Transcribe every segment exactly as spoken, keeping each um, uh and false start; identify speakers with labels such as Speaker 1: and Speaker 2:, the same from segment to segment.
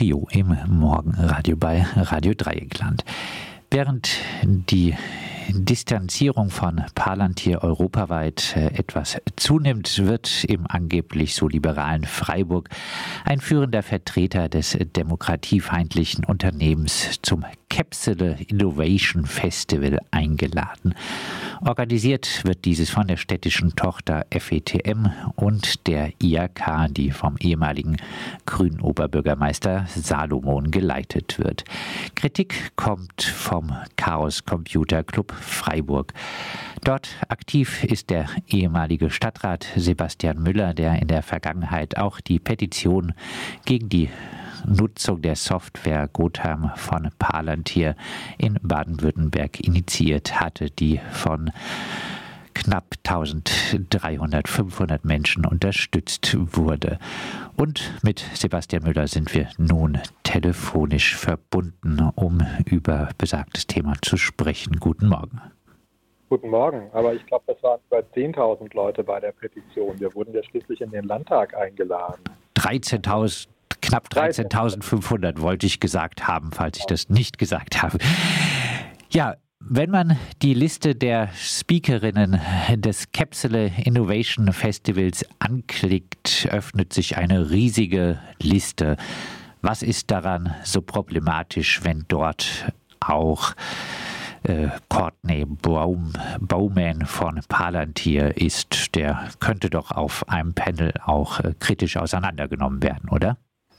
Speaker 1: Trio im Morgenradio bei Radio Dreieckland. Während die Distanzierung von Palantir europaweit etwas zunimmt, wird im angeblich so liberalen Freiburg ein führender Vertreter des demokratiefeindlichen Unternehmens zum Capsule Innovation Festival eingeladen. Organisiert wird dieses von der städtischen Tochter F E T M und der I A K, die vom ehemaligen grünen Oberbürgermeister Salomon geleitet wird. Kritik kommt vom Chaos Computer Club Freiburg. Dort aktiv ist der ehemalige Stadtrat Sebastian Müller, der in der Vergangenheit auch die Petition gegen die Nutzung der Software Gotham von Palantir in Baden-Württemberg initiiert hatte, die von knapp eintausenddreihundert, fünfhundert Menschen unterstützt wurde. Und mit Sebastian Müller sind wir nun telefonisch verbunden, um über besagtes Thema zu sprechen. Guten Morgen.
Speaker 2: Guten Morgen, aber ich glaube, das waren über zehntausend Leute bei der Petition. Wir wurden ja schließlich in den Landtag eingeladen.
Speaker 1: dreizehntausend, knapp dreizehntausendfünfhundert wollte ich gesagt haben, falls ich das nicht gesagt habe. Ja, wenn man die Liste der Speakerinnen des Capsule Innovation Festivals anklickt, öffnet sich eine riesige Liste. Was ist daran so problematisch, wenn dort auch äh, Courtney Baum, Bowman von Palantir ist? Der könnte doch auf einem Panel auch äh, kritisch auseinandergenommen werden, oder?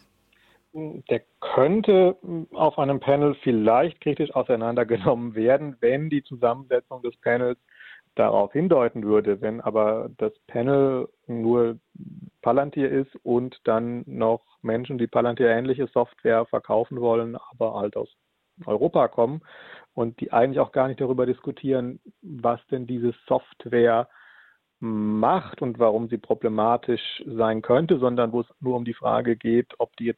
Speaker 2: Der könnte auf einem Panel vielleicht kritisch auseinandergenommen werden, wenn die Zusammensetzung des Panels darauf hindeuten würde. Wenn aber das Panel nur Palantir ist und dann noch Menschen, die Palantir-ähnliche Software verkaufen wollen, aber halt aus Europa kommen und die eigentlich auch gar nicht darüber diskutieren, was denn diese Software macht und warum sie problematisch sein könnte, sondern wo es nur um die Frage geht, ob die jetzt